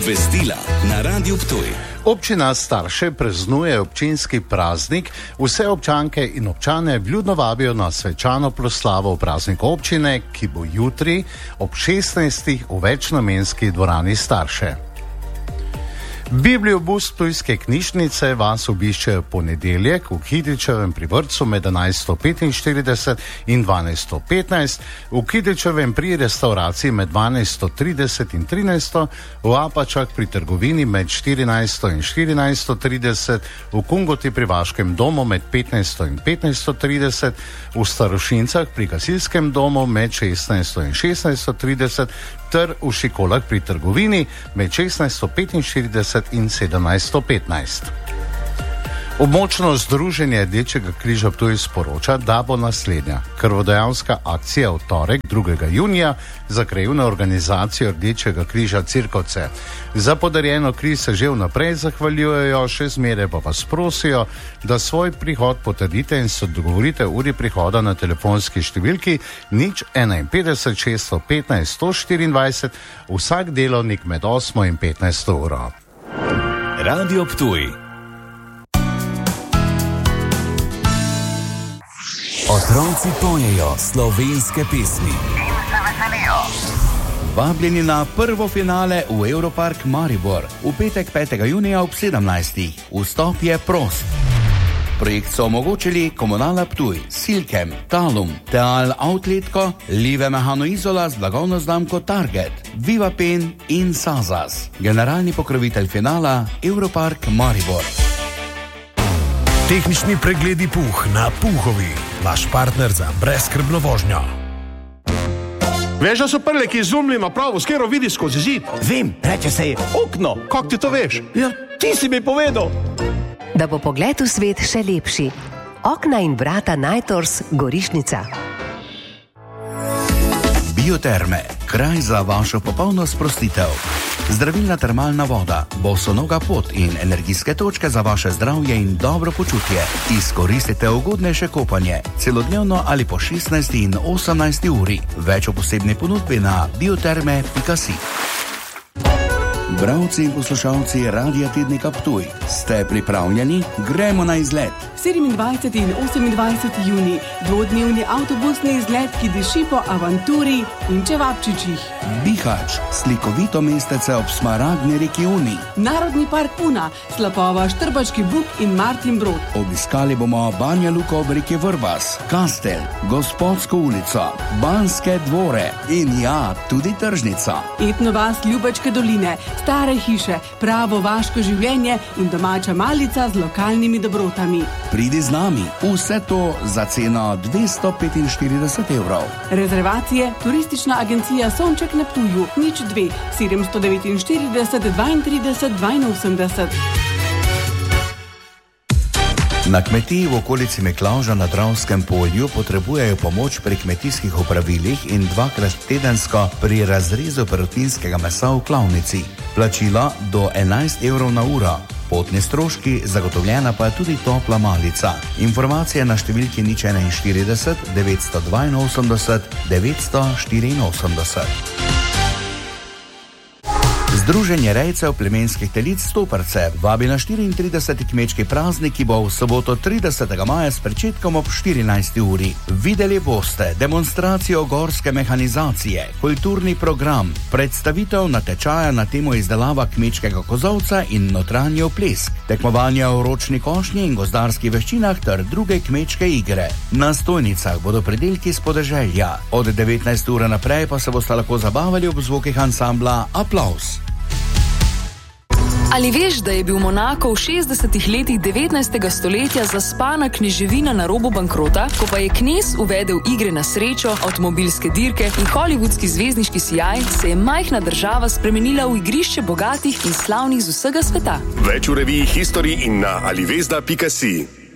Obvestila na Radiu Ptuj. Občina Starše praznuje občinski praznik. Vse občanke in občane vljudno vabijo na svečano proslavo v praznik občine, ki bo jutri ob 16. v večnamenski dvorani Starše. Bibliobus Ptujske knjižnice vas obišče ponedeljek v Kidričevem pri vrtcu med 11:45 in 12:15, v Kidričevem pri restauraciji med 12:30 in 13, v Apačah pri trgovini med 14 in 14:30, v Kungoti pri Vaškem domu med 15 in 15:30, v Starošincah pri gasilskem domu med 16 in 16:30 ter v Šikolah pri trgovini med 16:45 in 17:15. Območno združenje Rdečega križa Ptuj sporoča, da bo naslednja krvodajalska akcija v torek 2. junija za krajevno organizacijo Rdečega križa Cirkovce. Za podarjeno križ se že vnaprej zahvaljujejo, še zmeraj pa vas prosijo, da svoj prihod potrdite in se dogovorite o uri prihoda na telefonski številki 051 615 124 vsak delovnik med 8 in 15 uro. Radio Ptuj. Otroci pojejo slovenske pesmi in se veselijo. Vabljeni na prvo finale v Europark Maribor v petek 5. junija ob 17. Vstop je prost. Projekt so omogočili Komunala Ptuj, Silkem, Talum, Teal Outletko, Live Mehano Izola z blagovno znamko Target, Viva Pen in Sazas. Generalni pokrovitelj finala Europark Maribor. Tehnični pregledi Puh na Puhovi, vaš partner za brezskrbno vožnjo. Veš, da so prleki izumili napravo, s katero vidi skozi zid? Vem, reče se je okno. Kako ti to veš? Ja, ti si mi povedal. Da bo pogled v svet še lepši. Okna in vrata Najtors, Gorišnica. Bioterme, kraj za vašo popolno sprostitev. Zdravilna termalna voda, bosonoga pot in energijske točke za vaše zdravje in dobro počutje. Izkoristite ugodnejše kopanje, celodnevno ali po 16 in 18 uri. Več o posebni ponudbi na bioterme.si. Bralci in poslušalci Radia Tednika Ptuj, ste pripravljeni? Gremo na izlet. 27. in 28. juni, dvodnevni avtobusni izlet, ki diši po avanturi in čevapčičih. Bihać, slikovito mestece ob smaragdni reki Uni. Narodni park Puna, Slapova, Štrbački Buk in Martin Brod. Obiskali bomo Banja Luko ob reki Vrbas, Kastel, Gospodsko ulico, Banske dvore in ja, tudi tržnica. Etno vas Ljubačke doline, stare hiše, pravo vaško življenje in domača malica z lokalnimi dobrotami. Pridi z nami, vse to za ceno 245 evrov. Rezervacije, turistična agencija Sonček na Ptuju, 02 749 32 82. Na kmetiji v okolici Miklavža na Dravskem polju potrebujejo pomoč pri kmetijskih opravilih in dvakrat tedensko pri razrezu perutninskega mesa v klavnici. Plačilo do 11 evrov na uro. Potni stroški, zagotovljena pa je tudi topla malica. Informacije na številki 041 982 984. Združenje rejcev plemenskih telic Stoperce vabi na 34. kmečki praznik, ki bo v soboto 30. maja s pričetkom ob 14. uri. Videli boste demonstracijo gorske mehanizacije, kulturni program, predstavitev natečaja na temo izdelava kmečkega kozovca in notranji oplesk, tekmovanja v ročni košnji in gozdarskih veščinah ter druge kmečke igre. Na stojnicah bodo pridelki s podeželja. Od 19. ure naprej pa se boste lahko zabavali ob zvokih ansambla Aplavz. Ali veš, da je bil Monako v 60. letih 19. stoletja zaspana kneževina na robu bankrota, ko pa je knez uvedel igre na srečo, avtomobilske dirke in hollywoodski zvezdniški sijaj, se je majhna država spremenila v igrišče bogatih in slavnih z vsega sveta. Več v reviji History in na alivezda.si.